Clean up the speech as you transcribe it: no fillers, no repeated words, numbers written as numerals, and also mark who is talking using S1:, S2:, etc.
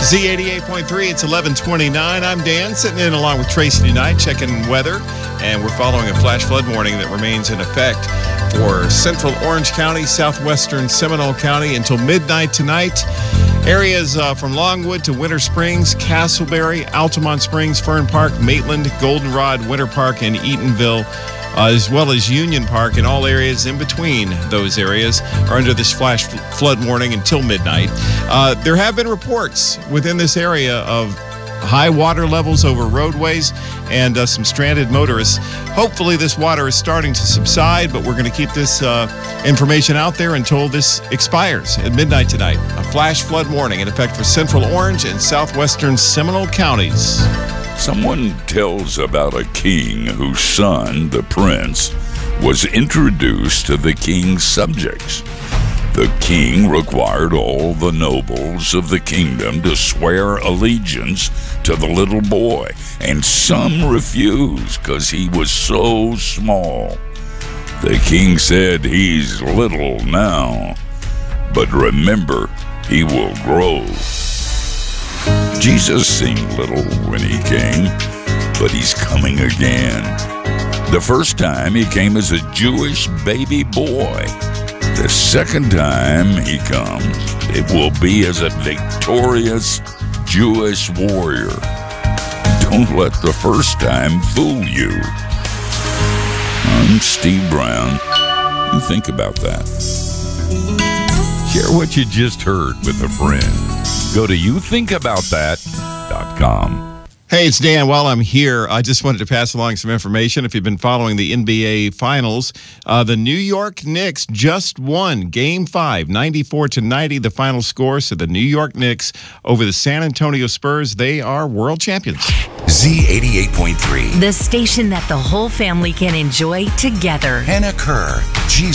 S1: Z88.3, it's 11:29. I'm Dan, sitting in along with Tracy tonight, checking weather, and we're following a flash flood warning that remains in effect for central Orange County, southwestern Seminole County until midnight tonight. Areas from Longwood to Winter Springs, Castleberry, Altamont Springs, Fern Park, Maitland, Goldenrod, Winter Park, and Eatonville, as well as Union Park, and all areas in between those areas are under this flash flood warning until midnight. There have been reports within this area of high water levels over roadways and some stranded motorists. Hopefully this water is starting to subside, but we're going to keep this information out there until this expires at midnight tonight. A flash flood warning in effect for central Orange and southwestern Seminole counties.
S2: Someone tells about a king whose son, the prince, was introduced to the king's subjects. The king required all the nobles of the kingdom to swear allegiance to the little boy, and some refused because he was so small. The king said, "He's little now, but remember, he will grow." Jesus seemed little when he came, but he's coming again. The first time he came as a Jewish baby boy. The second time he comes, it will be as a victorious Jewish warrior. Don't let the first time fool you. I'm Steve Brown. You think about that. Share what you just heard with a friend. Go to youthinkaboutthat.com.
S1: Hey, it's Dan. While I'm here, I just wanted to pass along some information. If you've been following the NBA Finals, the New York Knicks just won Game 5, 94-90, the final score. So the New York Knicks over the San Antonio Spurs, they are world champions.
S3: Z88.3.
S4: The station that the whole family can enjoy together.
S3: Hannah Kerr.